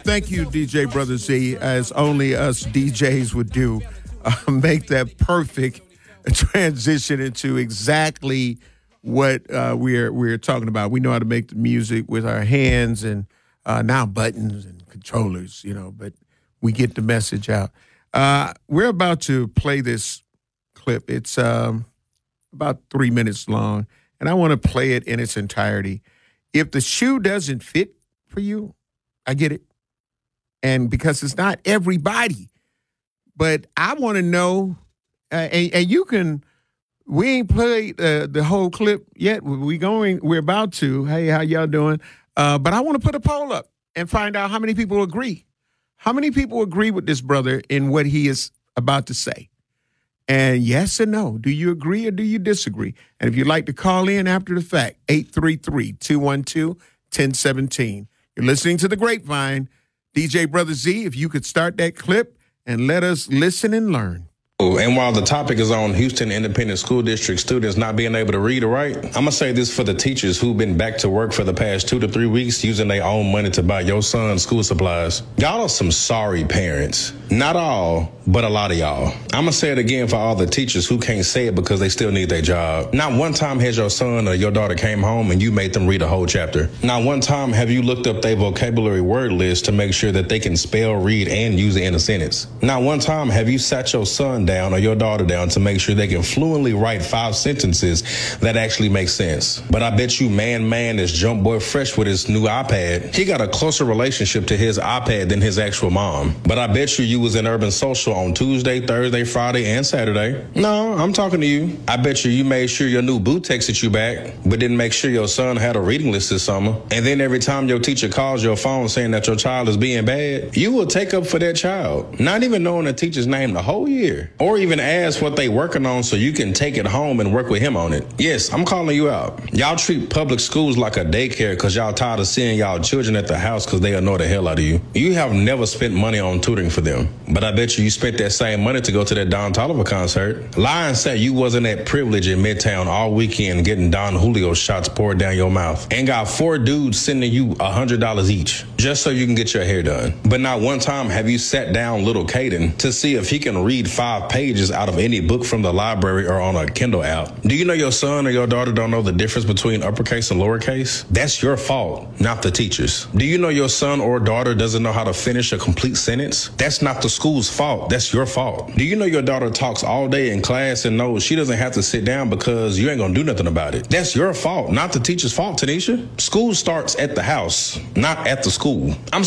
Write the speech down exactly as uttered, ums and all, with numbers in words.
Thank you, D J Brother Z, as only us D Js would do. Uh, make that perfect transition into exactly what uh, we're we're talking about. We know how to make the music with our hands and uh, now buttons and controllers, you know, but we get the message out. Uh, we're about to play this clip. It's um, about three minutes long, and I want to play it in its entirety. If the shoe doesn't fit for you, I get it. And because it's not everybody, but I want to know, uh, and, and you can, we ain't played uh, the whole clip yet. We going, we're about to. Hey, how y'all doing? Uh, but I want to put a poll up and find out how many people agree. How many people agree with this brother in what he is about to say? And yes or no, do you agree or do you disagree? And if you'd like to call in after the fact, eight three three, two one two, one zero one seven. You're listening to The Grapevine. D J Brother Z, if you could start that clip and let us listen and learn. And while the topic is on Houston Independent School District students not being able to read or write, I'm going to say this for the teachers who've been back to work for the past two to three weeks using their own money to buy your son's school supplies. Y'all are some sorry parents. Not all, but a lot of y'all. I'm going to say it again for all the teachers who can't say it because they still need their job. Not one time has your son or your daughter came home and you made them read a whole chapter. Not one time have you looked up their vocabulary word list to make sure that they can spell, read, and use it in a sentence. Not one time have you sat your son down or your daughter down to make sure they can fluently write five sentences that actually make sense. But I bet you man, man, this jump boy fresh with his new iPad, he got a closer relationship to his iPad than his actual mom. But I bet you you was in Urban Social on Tuesday, Thursday, Friday, and Saturday. No, I'm talking to you. I bet you you made sure your new boo texted you back, but didn't make sure your son had a reading list this summer. And then every time your teacher calls your phone saying that your child is being bad, you will take up for that child, not even knowing the teacher's name the whole year. Or even ask what they working on so you can take it home and work with him on it. Yes, I'm calling you out. Y'all treat public schools like a daycare because y'all tired of seeing y'all children at the house because they annoy the hell out of you. You have never spent money on tutoring for them. But I bet you you spent that same money to go to that Don Toliver concert. Lie and say you wasn't that privileged in Midtown all weekend getting Don Julio shots poured down your mouth and got four dudes sending you one hundred dollars each just so you can get your hair done. But not one time have you sat down little Caden to see if he can read five pages out of any book from the library or on a Kindle app. Do you know your son or your daughter don't know the difference between uppercase and lowercase? That's your fault, not the teacher's. Do you know your son or daughter doesn't know how to finish a complete sentence? That's not the school's fault. That's your fault. Do you know your daughter talks all day in class and knows she doesn't have to sit down because you ain't gonna do nothing about it? That's your fault, not the teacher's fault, Tanisha. School starts at the house, not at the school. I'm